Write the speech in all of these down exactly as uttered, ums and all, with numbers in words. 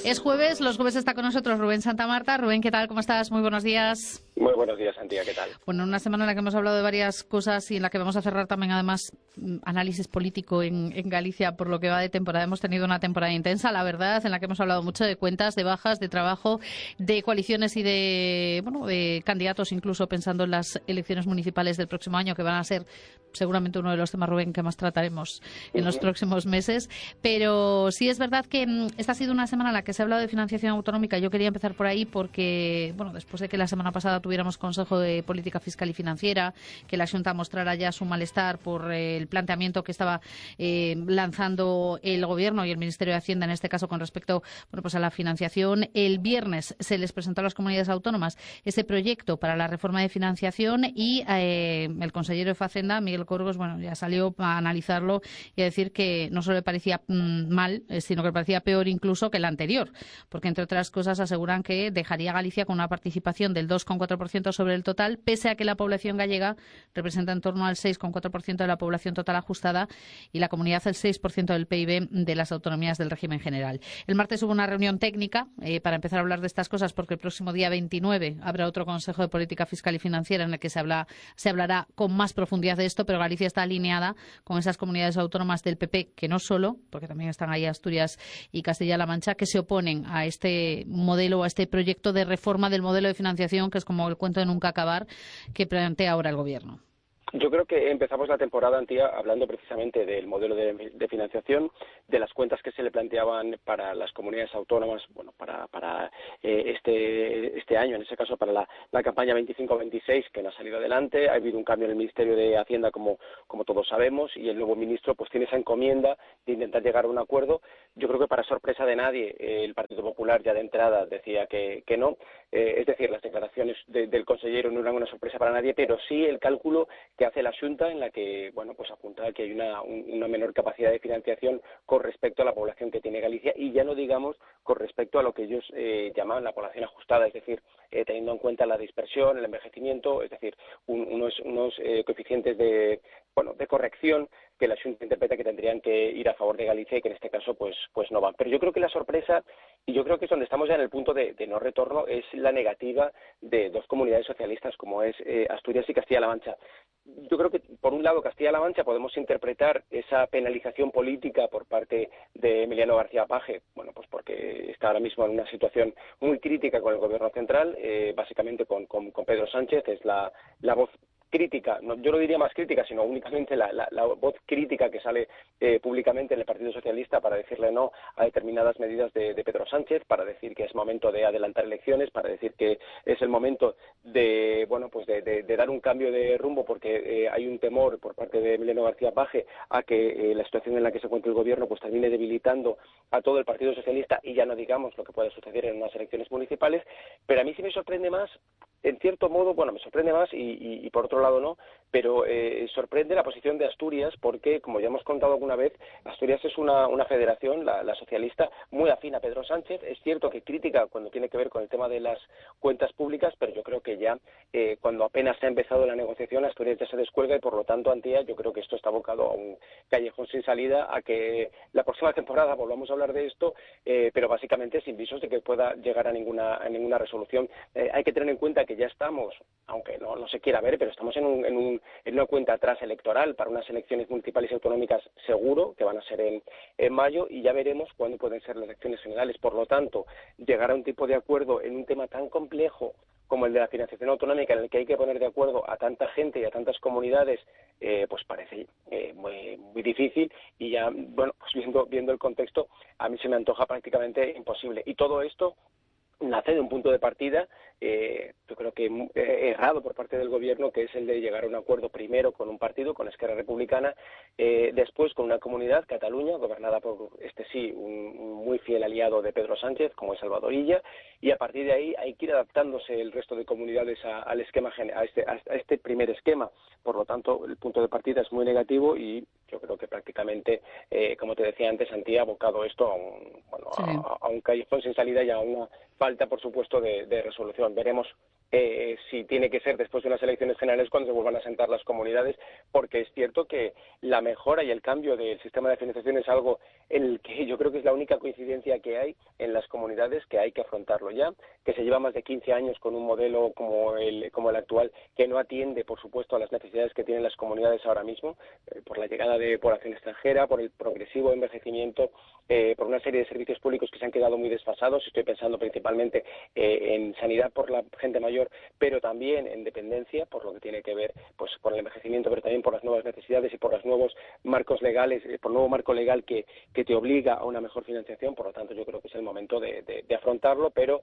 Es jueves, los jueves está con nosotros Rubén Santamarta. Rubén, ¿qué tal? ¿Cómo estás? Muy buenos días. Muy buenos días, Antía, ¿qué tal? Bueno, una semana en la que hemos hablado de varias cosas y en la que vamos a cerrar también, además, análisis político en, en Galicia por lo que va de temporada. Hemos tenido una temporada intensa, la verdad, en la que hemos hablado mucho de cuentas, de bajas, de trabajo, de coaliciones y de, bueno, de candidatos, incluso pensando en las elecciones municipales del próximo año, que van a ser seguramente uno de los temas, Rubén, que más trataremos en uh-huh. los próximos meses. Pero sí es verdad que esta ha sido una semana en la que se ha hablado de financiación autonómica. Yo quería empezar por ahí porque, bueno, después de que la semana pasada tuviéramos Consejo de Política Fiscal y Financiera, que la Xunta mostrara ya su malestar por eh, el planteamiento que estaba eh, lanzando el Gobierno y el Ministerio de Hacienda, en este caso, con respecto bueno, pues a la financiación. El viernes se les presentó a las comunidades autónomas ese proyecto para la reforma de financiación y eh, el consejero de Facenda, Miguel Corgos, bueno, ya salió a analizarlo y a decir que no solo le parecía mmm, mal, sino que le parecía peor incluso que el anterior, porque, entre otras cosas, aseguran que dejaría a Galicia con una participación del dos coma cuatro por ciento sobre el total, pese a que la población gallega representa en torno al seis coma cuatro por ciento de la población total ajustada y la comunidad el seis por ciento del P I B de las autonomías del régimen general. El martes hubo una reunión técnica eh, para empezar a hablar de estas cosas, porque el próximo día veintinueve habrá otro Consejo de Política Fiscal y Financiera en el que se, habla, se hablará con más profundidad de esto, pero Galicia está alineada con esas comunidades autónomas del P P, que no solo, porque también están ahí Asturias y Castilla-La Mancha, que se oponen a este modelo, a este proyecto de reforma del modelo de financiación, que es como el cuento de nunca acabar, que plantea ahora el Gobierno. Yo creo que empezamos la temporada, Antía, hablando precisamente del modelo de, de financiación, de las cuentas que se le planteaban para las comunidades autónomas, bueno, para, para eh, este, este año, en ese caso para la, la campaña veinticinco veintiséis, que no ha salido adelante. Ha habido un cambio en el Ministerio de Hacienda, como, como todos sabemos, y el nuevo ministro pues tiene esa encomienda de intentar llegar a un acuerdo. Yo creo que, para sorpresa de nadie, eh, el Partido Popular ya de entrada decía que, que no. Eh, es decir, las declaraciones de, del consejero no eran una sorpresa para nadie, pero sí el cálculo que hace la Xunta, en la que bueno pues apunta que hay una, un, una menor capacidad de financiación con respecto a la población que tiene Galicia, y ya no digamos con respecto a lo que ellos eh, llamaban la población ajustada, es decir, eh, teniendo en cuenta la dispersión, el envejecimiento, es decir, un, unos, unos eh, coeficientes de bueno de corrección que la Xunta interpreta que tendrían que ir a favor de Galicia y que en este caso pues pues no van. Pero yo creo que la sorpresa, y yo creo que es donde estamos ya en el punto de, de no retorno, es la negativa de dos comunidades socialistas como es eh, Asturias y Castilla-La Mancha. Yo creo que, por un lado, Castilla-La Mancha podemos interpretar esa penalización política por parte de Emiliano García Paje, bueno, pues porque está ahora mismo en una situación muy crítica con el Gobierno central, eh, básicamente con, con, con Pedro Sánchez, es la, la voz crítica, no, yo no diría más crítica, sino únicamente la, la, la voz crítica que sale eh, públicamente en el Partido Socialista para decirle no a determinadas medidas de, de Pedro Sánchez, para decir que es momento de adelantar elecciones, para decir que es el momento de bueno pues de, de, de dar un cambio de rumbo, porque eh, hay un temor por parte de Emiliano García Paje a que eh, la situación en la que se encuentra el Gobierno pues termine debilitando a todo el Partido Socialista, y ya no digamos lo que puede suceder en unas elecciones municipales. Pero a mí sí me sorprende más, en cierto modo, bueno, me sorprende más y, y, y por otro lado no, pero eh, sorprende la posición de Asturias, porque, como ya hemos contado alguna vez, Asturias es una, una federación, la, la socialista, muy afín a Pedro Sánchez. Es cierto que crítica cuando tiene que ver con el tema de las cuentas públicas, pero yo creo que ya eh, cuando apenas se ha empezado la negociación, Asturias ya se descuelga, y por lo tanto, Antía, yo creo que esto está abocado a un callejón sin salida, a que la próxima temporada volvamos a hablar de esto, eh, pero básicamente sin visos de que pueda llegar a ninguna, a ninguna resolución. Eh, hay que tener en cuenta que ya estamos, aunque no, no se quiera ver, pero estamos en, un, en, un, en una cuenta atrás electoral para unas elecciones municipales y autonómicas, seguro que van a ser en, en mayo, y ya veremos cuándo pueden ser las elecciones generales. Por lo tanto, llegar a un tipo de acuerdo en un tema tan complejo como el de la financiación autonómica, en el que hay que poner de acuerdo a tanta gente y a tantas comunidades, eh, pues parece eh, muy, muy difícil, y ya, bueno, pues viendo, viendo el contexto, a mí se me antoja prácticamente imposible. Y todo esto nace de un punto de partida, eh, yo creo que eh, errado por parte del Gobierno, que es el de llegar a un acuerdo primero con un partido, con Esquerra Republicana, eh, después con una comunidad, Cataluña, gobernada por, este sí, un, un muy fiel aliado de Pedro Sánchez, como es Salvador Illa, y a partir de ahí hay que ir adaptándose el resto de comunidades a, al esquema, a este, a este primer esquema. Por lo tanto, el punto de partida es muy negativo, y yo creo que prácticamente, eh, como te decía antes, Antía, ha abocado esto a un, bueno, sí. a, a un callejón sin salida y a una falta, por supuesto, de, de resolución. Veremos eh, si tiene que ser después de unas elecciones generales cuando se vuelvan a sentar las comunidades, porque es cierto que la mejora y el cambio del sistema de financiación es algo en el que yo creo que es la única coincidencia que hay en las comunidades, que hay que afrontarlo ya, que se lleva más de quince años con un modelo como el, como el actual, que no atiende, por supuesto, a las necesidades que tienen las comunidades ahora mismo, eh, por la llegada de población extranjera, por el progresivo envejecimiento, eh, por una serie de servicios públicos que se han quedado muy desfasados. Estoy pensando principalmente eh, en sanidad por la gente mayor, pero también en dependencia, por lo que tiene que ver pues por el envejecimiento, pero también por las nuevas necesidades y por los nuevos marcos legales, por el nuevo marco legal que, que te obliga a una mejor financiación. Por lo tanto, yo creo que es el momento de, de, de afrontarlo, pero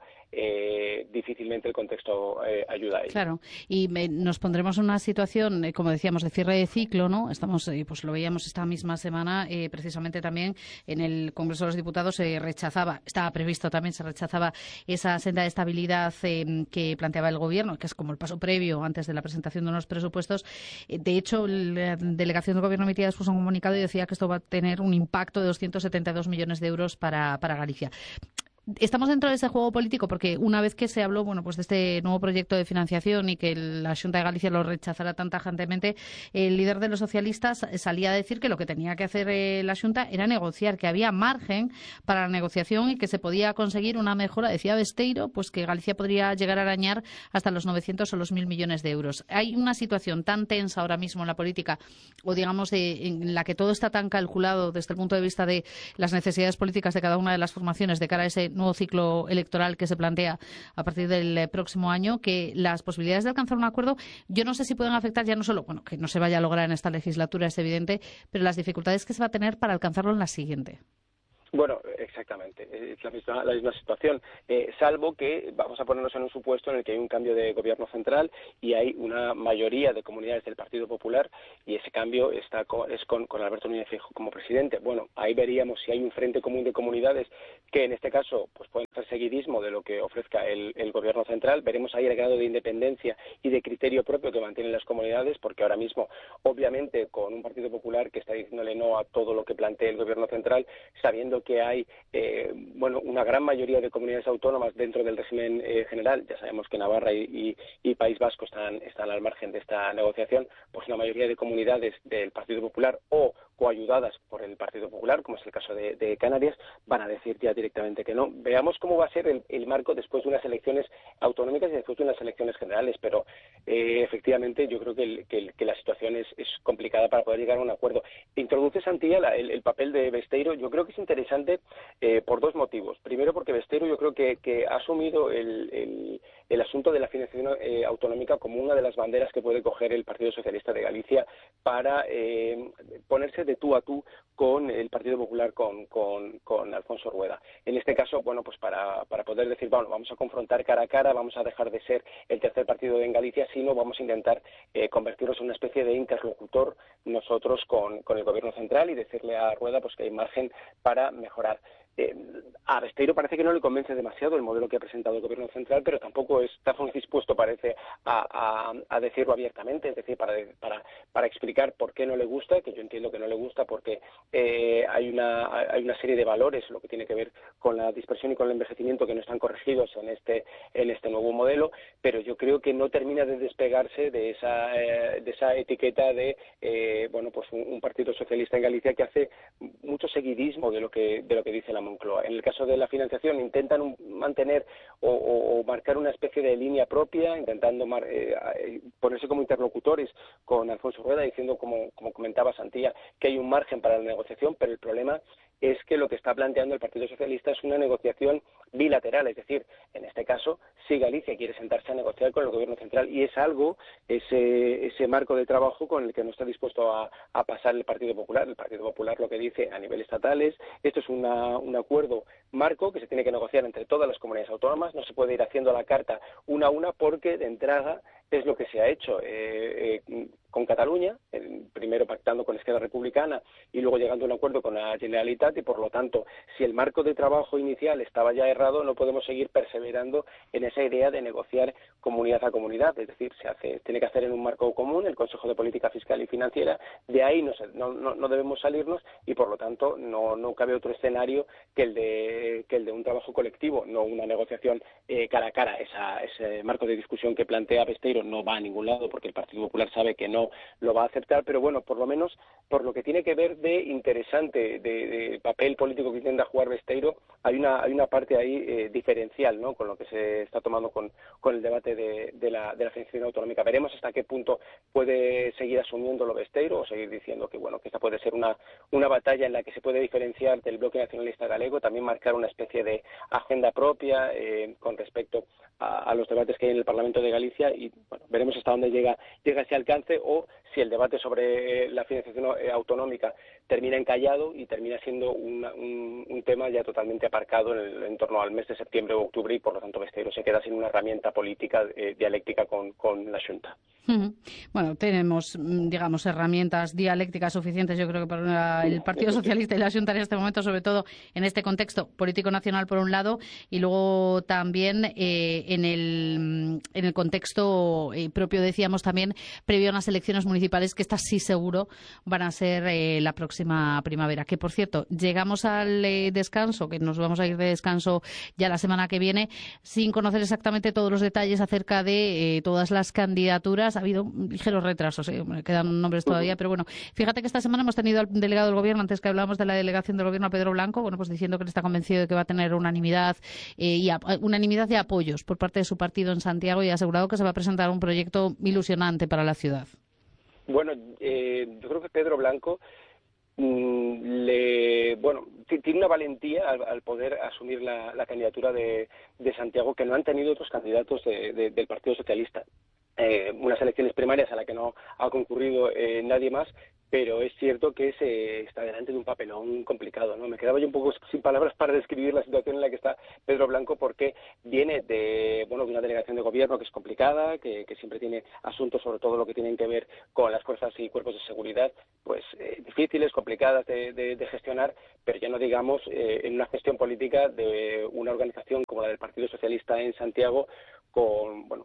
eh, difícilmente el contexto eh, ayuda a ello. Claro, y me, nos pondremos en una situación, eh, como decíamos, de cierre de ciclo, ¿no? Estamos, eh, pues lo veíamos esta misma semana, eh, precisamente también en el Congreso de los Diputados se rechazaba, estaba previsto también, se rechazaba esa senda de estabilidad eh, que planteaba el Gobierno, que es como el paso previo antes de la presentación de unos presupuestos. Eh, de hecho, la delegación del Gobierno emitía después un comunicado y decía que esto va a tener un impacto de doscientos setenta y dos millones de euros para, para Galicia. Estamos dentro de ese juego político porque una vez que se habló, bueno, pues de este nuevo proyecto de financiación y que la Xunta de Galicia lo rechazara tan tajantemente, el líder de los socialistas salía a decir que lo que tenía que hacer eh, la Xunta era negociar, que había margen para la negociación y que se podía conseguir una mejora. Decía Besteiro, pues que Galicia podría llegar a arañar hasta los novecientos o los mil millones de euros. Hay una situación tan tensa ahora mismo en la política, o digamos de, en la que todo está tan calculado desde el punto de vista de las necesidades políticas de cada una de las formaciones de cara a ese nuevo ciclo electoral que se plantea a partir del próximo año, que las posibilidades de alcanzar un acuerdo, yo no sé si pueden afectar ya no solo, bueno, que no se vaya a lograr en esta legislatura, es evidente, pero las dificultades que se va a tener para alcanzarlo en la siguiente. Bueno, exactamente, es la misma, la misma situación, eh, salvo que vamos a ponernos en un supuesto en el que hay un cambio de gobierno central y hay una mayoría de comunidades del Partido Popular y ese cambio está con, es con, con Alberto Núñez Feijóo como presidente. Bueno, ahí veríamos si hay un frente común de comunidades que en este caso pues pueden hacer seguidismo de lo que ofrezca el, el gobierno central. Veremos ahí el grado de independencia y de criterio propio que mantienen las comunidades, porque ahora mismo, obviamente, con un Partido Popular que está diciéndole no a todo lo que plantee el gobierno central, sabiendo que hay eh, bueno una gran mayoría de comunidades autónomas dentro del régimen eh, general, ya sabemos que Navarra y, y, y País Vasco están, están al margen de esta negociación, pues una mayoría de comunidades del Partido Popular o coayudadas por el Partido Popular, como es el caso de, de Canarias, van a decir ya directamente que no. Veamos cómo va a ser el, el marco después de unas elecciones autonómicas y después de unas elecciones generales, pero eh, efectivamente yo creo que, el, que, el, que la situación es, es complicada para poder llegar a un acuerdo. Introduce, Santía, la, el, el papel de Besteiro. Yo creo que es interesante eh, por dos motivos. Primero, porque Besteiro yo creo que, que ha asumido el, el, el asunto de la financiación eh, autonómica como una de las banderas que puede coger el Partido Socialista de Galicia para eh, ponerse de tú a tú con el Partido Popular, con, con, con Alfonso Rueda. En este caso, bueno, pues para, para poder decir, bueno, vamos a confrontar cara a cara, vamos a dejar de ser el tercer partido en Galicia, sino vamos a intentar eh, convertirnos en una especie de interlocutor nosotros con, con el Gobierno central y decirle a Rueda pues que hay margen para mejorar. Eh, a Besteiro parece que no le convence demasiado el modelo que ha presentado el Gobierno central, pero tampoco está muy dispuesto, parece, a, a, a decirlo abiertamente, es decir, para, para, para explicar por qué no le gusta, que yo entiendo que no le gusta porque eh, hay, una, hay una serie de valores, lo que tiene que ver con la dispersión y con el envejecimiento, que no están corregidos en este, en este nuevo modelo, pero yo creo que no termina de despegarse de esa, eh, de esa etiqueta de eh, bueno, pues un, un partido socialista en Galicia que hace mucho seguidismo de lo que, de lo que dice la Moncloa. En el caso de la financiación intentan un, mantener o, o, o marcar una especie de línea propia, intentando mar, eh, ponerse como interlocutores con Alfonso Rueda, diciendo, como, como comentaba Santía, que hay un margen para la negociación, pero el problema es que lo que está planteando el Partido Socialista es una negociación bilateral, es decir, en este caso, si Galicia quiere sentarse a negociar con el Gobierno central, y es algo, ese, ese marco de trabajo con el que no está dispuesto a, a pasar el Partido Popular. El Partido Popular lo que dice a nivel estatal es, esto es una, un acuerdo marco que se tiene que negociar entre todas las comunidades autónomas, no se puede ir haciendo a la carta una a una porque de entrada es lo que se ha hecho. Eh, eh, con Cataluña, eh, primero pactando con Esquerra Republicana y luego llegando a un acuerdo con la Generalitat, y por lo tanto, si el marco de trabajo inicial estaba ya errado, no podemos seguir perseverando en esa idea de negociar comunidad a comunidad, es decir, se hace, tiene que hacer en un marco común el Consejo de Política Fiscal y Financiera, de ahí no, se, no, no, no debemos salirnos y por lo tanto no, no cabe otro escenario que el de que el de un trabajo colectivo, no una negociación eh, cara a cara. Esa, ese marco de discusión que plantea Besteiro no va a ningún lado porque el Partido Popular sabe que no lo va a aceptar, pero bueno, por lo menos por lo que tiene que ver de interesante, de, de papel político que intenta jugar Besteiro, hay una hay una parte ahí eh, diferencial, ¿no?, con lo que se está tomando con, con el debate de, de la de la financiación autonómica. Veremos hasta qué punto puede seguir asumiéndolo Besteiro o seguir diciendo que bueno que esta puede ser una una batalla en la que se puede diferenciar del bloque nacionalista galego, también marcar una especie de agenda propia eh, con respecto a, a los debates que hay en el Parlamento de Galicia y bueno, veremos hasta dónde llega llega ese alcance o si el debate sobre la financiación autonómica termina encallado y termina siendo una, un, un tema ya totalmente aparcado en, el, en torno al mes de septiembre o octubre y por lo tanto Besteiro se queda sin una herramienta política eh, dialéctica con, con la Xunta. Uh-huh. Bueno, tenemos, digamos, herramientas dialécticas suficientes, yo creo que para el Partido Socialista y la Xunta en este momento, sobre todo en este contexto político nacional por un lado y luego también eh, en, el, en el contexto eh, propio, decíamos también, previo a unas elecciones municipales que estas sí seguro van a ser eh, la próxima primavera. Que, por cierto, llegamos al eh, descanso, que nos vamos a ir de descanso ya la semana que viene, sin conocer exactamente todos los detalles acerca de eh, todas las candidaturas. Ha habido ligeros retrasos, ¿eh? Quedan nombres todavía, pero bueno, fíjate que esta semana hemos tenido al delegado del Gobierno, antes que hablábamos de la delegación del Gobierno, a Pedro Blanco, bueno, pues diciendo que él está convencido de que va a tener unanimidad eh, y a, unanimidad de apoyos por parte de su partido en Santiago y ha asegurado que se va a presentar un proyecto ilusionante para la ciudad. Bueno, eh, yo creo que Pedro Blanco mmm, le, bueno, tiene una valentía al, al poder asumir la, la candidatura de, de Santiago que no han tenido otros candidatos de, de, del Partido Socialista. Eh, unas elecciones primarias a las que no ha concurrido eh, nadie más, pero es cierto que se está delante de un papelón complicado, ¿no? Me quedaba yo un poco sin palabras para describir la situación en la que está Pedro Blanco, porque viene de, bueno, de una delegación de gobierno que es complicada, que, que siempre tiene asuntos, sobre todo lo que tienen que ver con las fuerzas y cuerpos de seguridad, pues eh, difíciles, complicadas de, de, de gestionar, pero ya no digamos eh, en una gestión política de una organización como la del Partido Socialista en Santiago, con bueno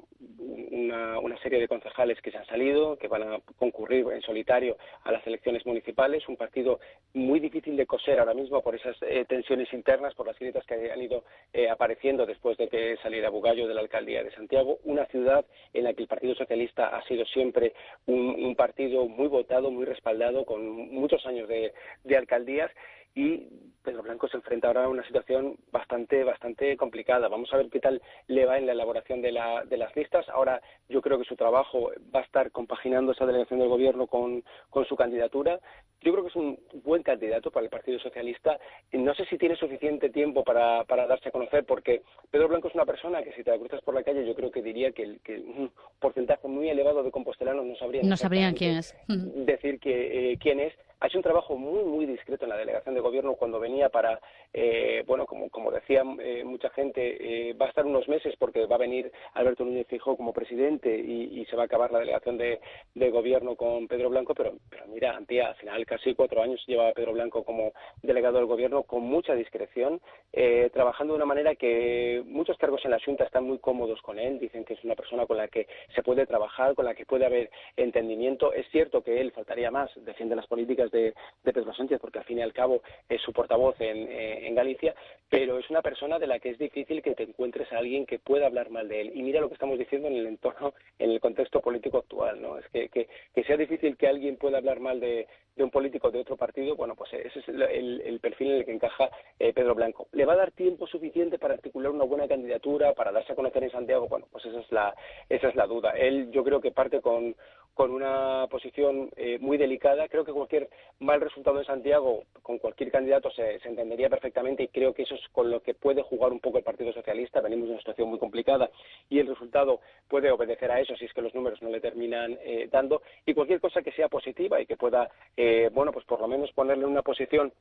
una, una serie de concejales que se han salido, que van a concurrir en solitario a las elecciones municipales, un partido muy difícil de coser ahora mismo por esas eh, tensiones internas, por las grietas que han ido eh, apareciendo después de que saliera Bugallo de la alcaldía de Santiago, una ciudad en la que el Partido Socialista ha sido siempre un, un partido muy votado, muy respaldado, con muchos años de, de alcaldías, y Pedro Blanco se enfrenta ahora a una situación bastante bastante complicada. Vamos a ver qué tal le va en la elaboración de, la, de las listas. Ahora yo creo que su trabajo va a estar compaginando esa delegación del Gobierno con, con su candidatura. Yo creo que es un buen candidato para el Partido Socialista. No sé si tiene suficiente tiempo para, para darse a conocer, porque Pedro Blanco es una persona que si te la cruzas por la calle yo creo que diría que, el, que un porcentaje muy elevado de compostelanos no sabrían, no sabrían quién es. decir que, eh, quién es. Ha hecho un trabajo muy, muy discreto en la delegación de gobierno cuando venía para, eh, bueno, como, como decía eh, mucha gente, eh, va a estar unos meses porque va a venir Alberto Núñez Feijóo como presidente y, y se va a acabar la delegación de, de gobierno con Pedro Blanco, pero, pero mira, Antía, al final casi cuatro años lleva Pedro Blanco como delegado del gobierno con mucha discreción, eh, trabajando de una manera que muchos cargos en la Xunta están muy cómodos con él, dicen que es una persona con la que se puede trabajar, con la que puede haber entendimiento. Es cierto que él, faltaría más, defiende las políticas De, de Pedro Sánchez, porque al fin y al cabo es su portavoz en, eh, en Galicia, pero es una persona de la que es difícil que te encuentres a alguien que pueda hablar mal de él. Y mira lo que estamos diciendo en el entorno, en el contexto político actual, ¿no? Es que, que, que sea difícil que alguien pueda hablar mal de, de un político de otro partido, bueno, pues ese es el, el, el perfil en el que encaja eh, Pedro Blanco. ¿Le va a dar tiempo suficiente para articular una buena candidatura, para darse a conocer en Santiago? Bueno, pues esa es la, esa es la duda. Él, yo creo que parte con con una posición eh, muy delicada. Creo que cualquier mal resultado en Santiago, con cualquier candidato, se, se entendería perfectamente, y creo que eso es con lo que puede jugar un poco el Partido Socialista. Venimos de una situación muy complicada y el resultado puede obedecer a eso si es que los números no le terminan eh, dando, y cualquier cosa que sea positiva y que pueda, eh, bueno, pues por lo menos ponerle una posición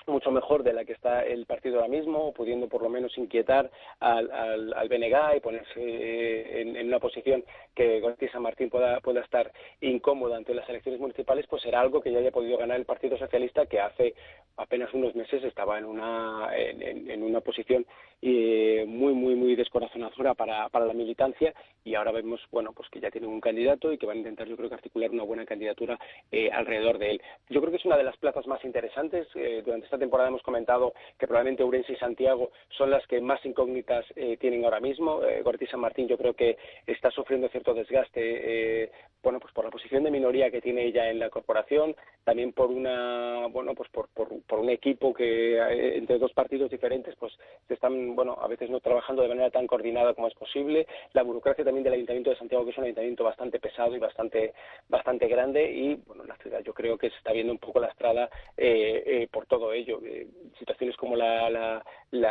mucho mejor de la que está el partido ahora mismo, pudiendo por lo menos inquietar al, al, al B N G y ponerse en, en una posición que Goretti San Martín pueda, pueda estar incómoda ante las elecciones municipales, pues será algo que ya haya podido ganar el Partido Socialista, que hace apenas unos meses estaba en una, en, en, en una posición eh, muy, muy, muy descorazonadora para, para la militancia, y ahora vemos, bueno, pues que ya tienen un candidato y que van a intentar, yo creo, que articular una buena candidatura eh, alrededor de él. Yo creo que es una de las plazas más interesantes. Eh, durante esta temporada hemos comentado que probablemente Ourense y Santiago son las que más incógnitas eh, tienen ahora mismo. Eh, Goretti San Martín yo creo que está sufriendo cierto desgaste, eh, bueno, pues por la posición de minoría que tiene ella en la corporación, también por una, bueno, pues por, por, por un equipo que eh, entre dos partidos diferentes, pues se están, bueno, a veces no trabajando de manera tan coordinada como es posible. La burocracia también del Ayuntamiento de Santiago, que es un ayuntamiento bastante pesado y bastante, bastante grande, y bueno, la ciudad yo creo que se está viendo un poco lastrada eh, eh, por todo ello. Eh, situaciones como la, la,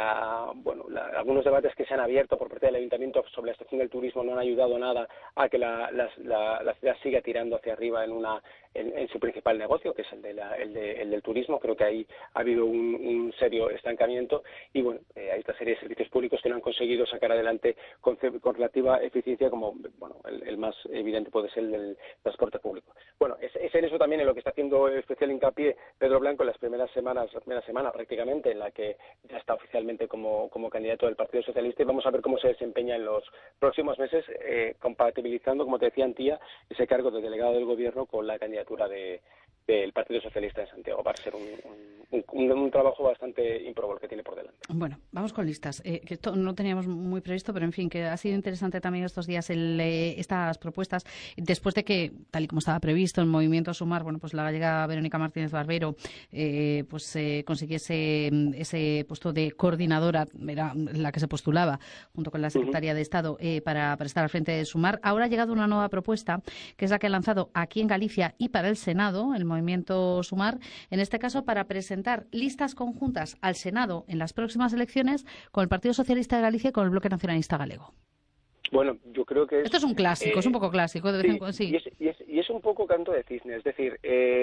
la bueno, la, algunos debates que se han abierto por parte del Ayuntamiento sobre la estación del turismo no han ayudado nada a que la, la, la, la ciudad siga tirando hacia arriba en una en, en su principal negocio, que es el, de la, el, de, el del turismo. Creo que ahí ha habido un, un serio estancamiento, y bueno, eh, hay otra serie de servicios públicos que no han conseguido sacar adelante con, con relativa eficiencia, como bueno, el, el más evidente puede ser el del transporte público. Bueno, es, es en eso también en lo que está haciendo especial hincapié Pedro Blanco en las primeras semanas, la primera semana prácticamente, en la que ya está oficialmente como, como candidato del Partido Socialista, y vamos a ver cómo se desempeña en los próximos meses, eh, compatibilizando, como te decía Antía, ese cargo de delegado del Gobierno con la candidatura de del Partido Socialista en Santiago. Va a ser un, un, un, un trabajo bastante ímprobo el que tiene por delante. Bueno, vamos con listas. Eh, que esto no teníamos muy previsto, pero en fin, que ha sido interesante también estos días el, eh, estas propuestas, después de que, tal y como estaba previsto, el movimiento Sumar, bueno, pues la gallega Verónica Martínez Barbero, eh, pues eh, consiguiese ese puesto de coordinadora, era la que se postulaba, junto con la secretaria uh-huh. de Estado, eh, para, para estar al frente de Sumar. Ahora ha llegado una nueva propuesta, que es la que ha lanzado aquí en Galicia y para el Senado, el movimiento Sumar, en este caso para presentar listas conjuntas al Senado en las próximas elecciones con el Partido Socialista de Galicia y con el Bloque Nacionalista Galego. Bueno, yo creo que es... Esto es un clásico, eh, es un poco clásico de vez sí, en cuando, sí. Y es, y, es, y es un poco canto de cisne, es decir,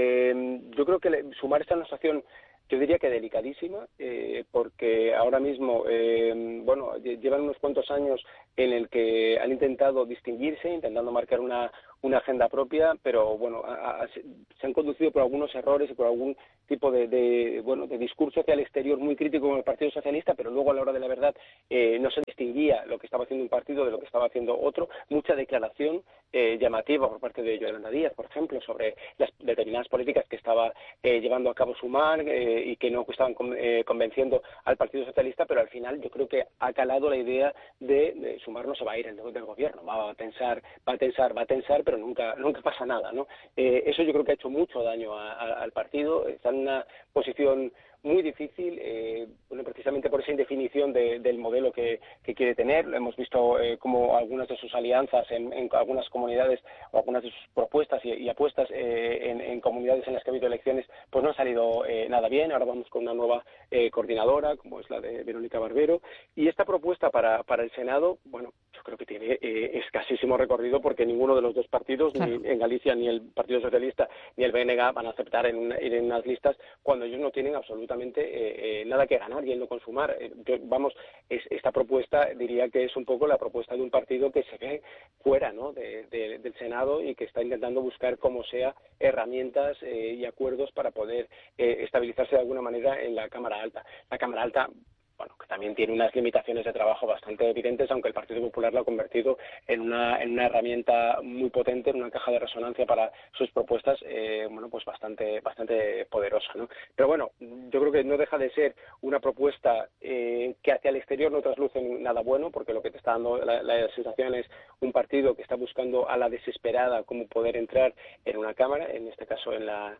eh, yo creo que Sumar está en una situación, yo diría que delicadísima, eh, porque ahora mismo, eh, bueno, llevan unos cuantos años en el que han intentado distinguirse, intentando marcar una, una agenda propia, pero bueno, a, a, se han conducido por algunos errores y por algún tipo de, de bueno de discurso hacia el exterior muy crítico con el Partido Socialista, pero luego a la hora de la verdad eh, no se distinguía lo que estaba haciendo un partido de lo que estaba haciendo otro. Mucha declaración eh, llamativa por parte de Yolanda Díaz, por ejemplo, sobre las determinadas políticas que estaba eh, llevando a cabo Sumar eh, y que no estaban con, eh, convenciendo al Partido Socialista, pero al final yo creo que ha calado la idea de, de Sumar no se va a ir del, del gobierno, va a tensar, va a tensar, va a tensar, pero nunca nunca pasa nada, ¿no? Eh, eso yo creo que ha hecho mucho daño a, a, al partido. Está en una posición muy difícil, eh, bueno, precisamente por esa indefinición de, del modelo que, que quiere tener. Hemos visto eh, como algunas de sus alianzas en, en algunas comunidades o algunas de sus propuestas y, y apuestas eh, en, en comunidades en las que ha habido elecciones pues no han salido eh, nada bien. Ahora vamos con una nueva eh, coordinadora, como es la de Verónica Barbero, y esta propuesta para, para el Senado, bueno, yo creo que tiene eh, escasísimo recorrido, porque ninguno de los dos partidos, claro, ni en Galicia ni el Partido Socialista ni el B N G van a aceptar en una, ir en unas listas cuando ellos no tienen absolutamente Eh, eh, nada que ganar yendo con Sumar. Eh, yo, vamos, es, esta propuesta diría que es un poco la propuesta de un partido que se ve fuera, ¿no?, de, de, del Senado, y que está intentando buscar como sea herramientas eh, y acuerdos para poder eh, estabilizarse de alguna manera en la Cámara Alta. La Cámara Alta, bueno, que también tiene unas limitaciones de trabajo bastante evidentes, aunque el Partido Popular lo ha convertido en una, en una herramienta muy potente, en una caja de resonancia para sus propuestas, eh, bueno, pues bastante bastante poderosa, ¿no? Pero bueno, yo creo que no deja de ser una propuesta eh, que hacia el exterior no trasluce nada bueno, porque lo que te está dando la, la sensación es un partido que está buscando a la desesperada cómo poder entrar en una Cámara, en este caso en la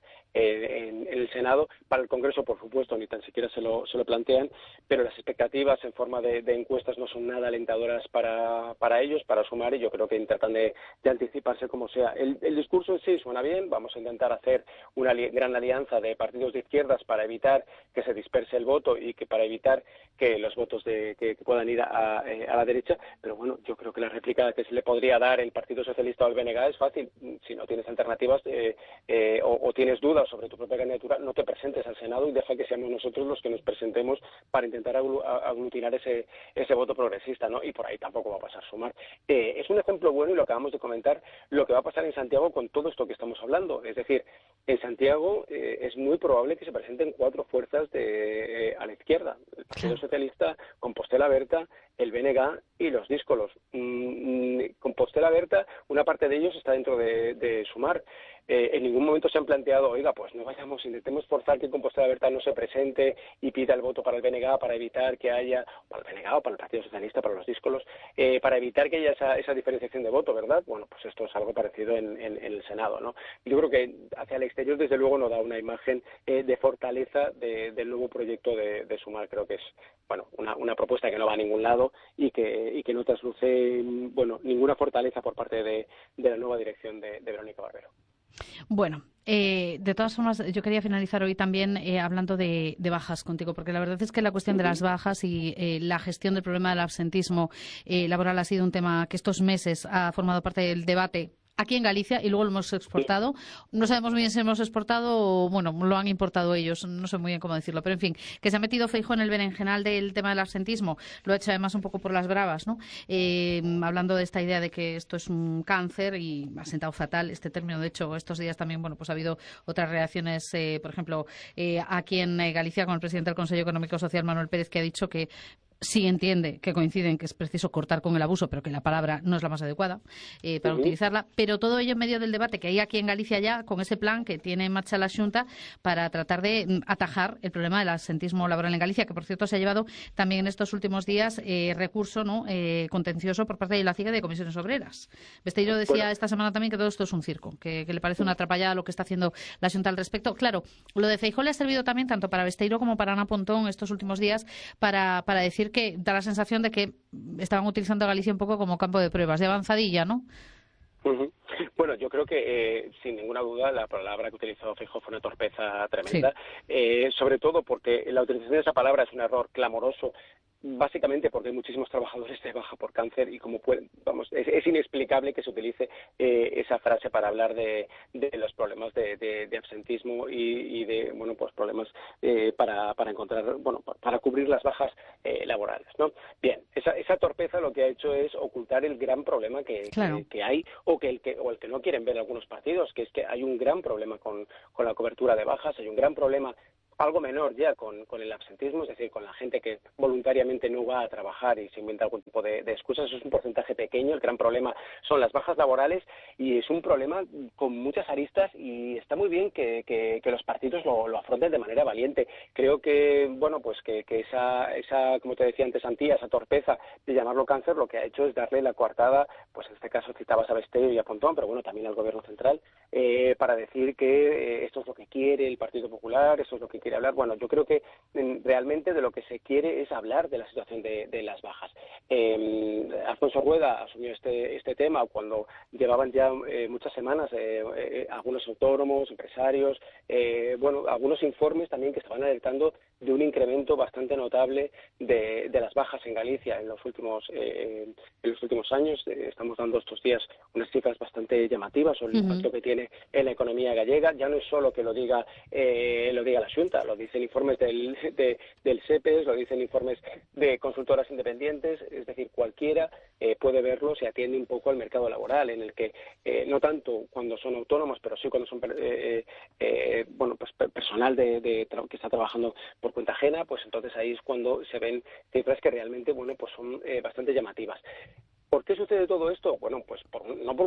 en, en el Senado. Para el Congreso, por supuesto, ni tan siquiera se lo, se lo plantean, pero las expectativas en forma de, de encuestas no son nada alentadoras para, para ellos, para Sumar, y yo creo que tratan de, de anticiparse como sea. El, el discurso en sí suena bien. Vamos a intentar hacer una li- gran alianza de partidos de izquierdas para evitar que se disperse el voto y que para evitar que los votos de, que, que puedan ir a, a, a la derecha, pero bueno, yo creo que la réplica que se le podría dar el Partido Socialista o el B N G es fácil. Si no tienes alternativas eh, eh, o, o tienes dudas dudas sobre tu propia candidatura, no te presentes al Senado y deja que seamos nosotros los que nos presentemos para intentar aglutinar ese, ese voto progresista, ¿no? Y por ahí tampoco va a pasar Sumar. Eh, es un ejemplo bueno, y lo acabamos de comentar, lo que va a pasar en Santiago con todo esto que estamos hablando. Es decir, en Santiago eh, es muy probable que se presenten cuatro fuerzas de, eh, a la izquierda. El Partido Socialista, Compostela Berta, el B N G y los díscolos. Mm, Compostela Berta, una parte de ellos está dentro de, de Sumar. Eh, en ningún momento se han planteado, oiga, pues no vayamos, intentemos forzar que Compostela Berta no se presente y pida el voto para el B N G para evitar que haya, para el B N G o para el Partido Socialista, para los díscolos, eh, para evitar que haya esa, esa diferenciación de voto, ¿verdad? Bueno, pues esto es algo parecido en, en, en el Senado, ¿no? Yo creo que hacia el exterior, desde luego, no da una imagen eh, de fortaleza de, del nuevo proyecto de, de Sumar. Creo que es, bueno, una, una propuesta que no va a ningún lado y que, y que no trasluce, bueno, ninguna fortaleza por parte de, de la nueva dirección de, de Verónica Barbero. Bueno, eh, de todas formas, yo quería finalizar hoy también eh, hablando de, de bajas contigo, porque la verdad es que la cuestión de las bajas y eh, la gestión del problema del absentismo eh, laboral ha sido un tema que estos meses ha formado parte del debate aquí en Galicia y luego lo hemos exportado. No sabemos muy bien si hemos exportado o, bueno, lo han importado ellos, no sé muy bien cómo decirlo, pero en fin, que se ha metido Feijóo en el berenjenal del tema del absentismo, lo ha hecho además un poco por las bravas, ¿no? Eh, hablando de esta idea de que esto es un cáncer y ha sentado fatal este término. De hecho, estos días también, bueno, pues ha habido otras reacciones, eh, por ejemplo, eh, aquí en eh, Galicia con el presidente del Consejo Económico y Social, Manuel Pérez, que ha dicho que sí entiende que coinciden que es preciso cortar con el abuso, pero que la palabra no es la más adecuada eh, para uh-huh. utilizarla. Pero todo ello en medio del debate que hay aquí en Galicia ya con ese plan que tiene en marcha la Xunta para tratar de atajar el problema del absentismo laboral en Galicia, que por cierto se ha llevado también en estos últimos días eh, recurso no eh, contencioso por parte de la C I G de Comisiones Obreras. Besteiro decía bueno. esta semana también que todo esto es un circo, que, que le parece una atrapallada lo que está haciendo la Xunta al respecto. Claro, lo de Feijóo le ha servido también tanto para Besteiro como para Ana Pontón estos últimos días para, para decir que da la sensación de que estaban utilizando a Galicia un poco como campo de pruebas, de avanzadilla, ¿no? Uh-huh. Bueno, yo creo que, eh, sin ninguna duda, la palabra que ha utilizado Feijóo fue una torpeza tremenda, sí. eh, sobre todo porque la utilización de esa palabra es un error clamoroso, básicamente porque hay muchísimos trabajadores de baja por cáncer y como pueden, vamos, es, es inexplicable que se utilice eh, esa frase para hablar de, de los problemas de, de, de absentismo y, y de, bueno, pues problemas eh, para, para encontrar, bueno, para cubrir las bajas eh, laborales, ¿no? Bien, esa, esa torpeza lo que ha hecho es ocultar el gran problema que, claro. que, que hay o que el que o el que no quieren ver algunos partidos, que es que hay un gran problema con, con la cobertura de bajas, hay un gran problema algo menor ya con, con el absentismo, es decir, con la gente que voluntariamente no va a trabajar y se inventa algún tipo de, de excusas. Eso es un porcentaje pequeño. El gran problema son las bajas laborales y es un problema con muchas aristas y está muy bien que, que, que los partidos lo, lo afronten de manera valiente. Creo que, bueno, pues que, que esa, esa, como te decía antes, Antía, esa torpeza de llamarlo cáncer, lo que ha hecho es darle la coartada, pues en este caso citabas a Besteiro y a Pontón, pero bueno, también al Gobierno Central, eh, para decir que eh, esto es lo que quiere el Partido Popular, esto es lo que quiere hablar. Bueno, yo creo que mm, realmente de lo que se quiere es hablar de la situación de, de las bajas. Eh, Alfonso Rueda asumió este, este tema cuando llevaban ya eh, muchas semanas eh, eh, algunos autónomos, empresarios, eh, bueno, algunos informes también que estaban alertando de un incremento bastante notable de, de las bajas en Galicia en los últimos eh, en los últimos años. Eh, estamos dando estos días unas cifras bastante llamativas sobre el uh-huh. impacto que tiene en la economía gallega. Ya no es solo que lo diga eh, lo diga la Xunta, lo dicen informes del, de, del SEPES, lo dicen informes de consultoras independientes, es decir, cualquiera eh, puede verlo si atiende un poco al mercado laboral, en el que eh, no tanto cuando son autónomos, pero sí cuando son eh, eh, bueno, pues personal de, de que está trabajando por cuenta ajena, pues entonces ahí es cuando se ven cifras que realmente, bueno, pues son eh, bastante llamativas. ¿Por qué sucede todo esto? Bueno, pues por, no por